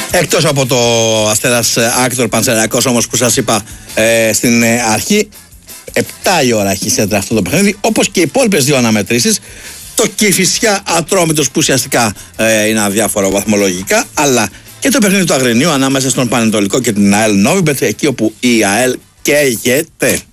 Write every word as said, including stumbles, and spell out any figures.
Εκτός από το Αστέρας Άκτορ Πανσεραϊκός όμως που σας είπα ε, στην ε, αρχή, επτά η ώρα έχει σέντρα αυτό το παιχνίδι, όπως και οι υπόλοιπες δύο αναμετρήσεις. Το Κηφισιά Ατρόμητος που ουσιαστικά ε, είναι αδιάφορο βαθμολογικά, αλλά και το παιχνίδι του Αγρινίου ανάμεσα στον Πανετολικό και την ΑΕΛ Νόβιμπετ, εκεί όπου η ΑΕΛ καίγεται.